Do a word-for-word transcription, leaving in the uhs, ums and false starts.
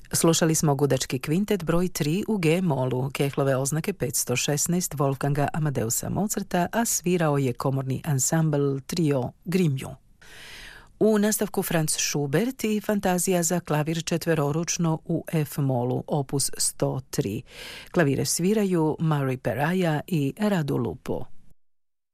Slušali smo gudački kvintet broj tri u G-molu, Kehlove oznake petsto šesnaest Wolfganga Amadeusa Mozarta, a svirao je komorni ansambl trio Grimju. U nastavku Franz Schubert i fantazija za klavir četveroručno u F-molu, opus sto tri. Klavire sviraju Mari Peraja i Radu Lupo.